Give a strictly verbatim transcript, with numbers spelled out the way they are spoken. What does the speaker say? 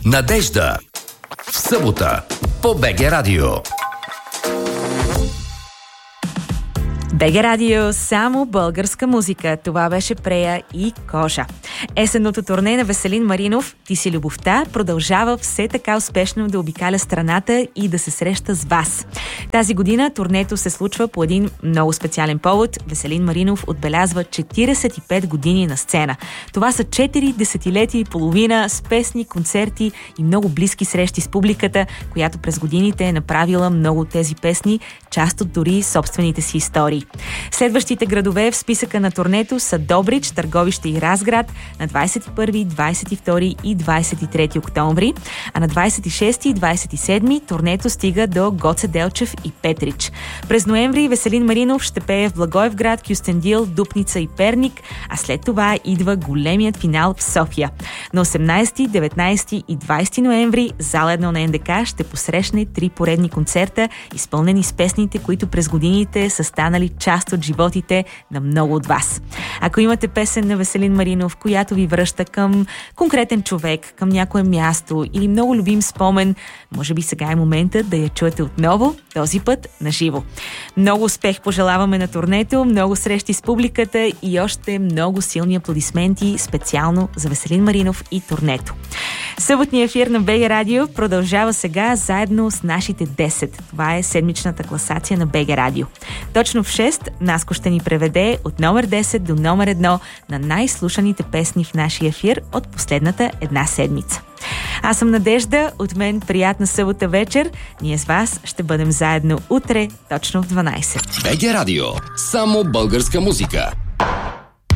Надежда. В събота по БГ Радио. БГ Радио, само българска музика. Това беше Прея и Кожа. Есенното турне на Веселин Маринов "Ти си любовта" продължава все така успешно да обикаля страната и да се среща с вас. Тази година турнето се случва по един много специален повод. Веселин Маринов отбелязва четиридесет и пет години на сцена. Това са четири десетилетия и половина с песни, концерти и много близки срещи с публиката, която през годините е направила много от тези песни, част от дори собствените си истории. Следващите градове в списъка на турнето са Добрич, Търговище и Разград на двадесет и първи, двадесет и втори и двадесет и трети октомври, а на двадесет и шести и двадесет и седми турнето стига до Гоце Делчев и Петрич. През ноември Веселин Маринов ще пее в Благоевград, Кюстендил, Дупница и Перник, а след това идва големият финал в София. На осемнадесети, деветнадесети и двадесети ноември зала едно на НДК ще посрещне три поредни концерта, изпълнени с песните, които през годините са станали част от животите на много от вас. Ако имате песен на Веселин Маринов, която ви връща към конкретен човек, към някое място или много любим спомен, може би сега е момента да я чуете отново, този път на живо. Много успех пожелаваме на турнето, много срещи с публиката и още много силни аплодисменти специално за Веселин Маринов и турнето. Съботният ефир на БГ Радио продължава сега заедно с нашите десет. Това е седмичната класация на БГ Радио. Точно в шест Наско ще ни преведе от номер десет до номер едно на най-слушаните песни в нашия ефир от последната една седмица. Аз съм Надежда, от мен приятна събота вечер. Ние с вас ще бъдем заедно утре, точно в дванадесет. БГ Радио. Само българска музика.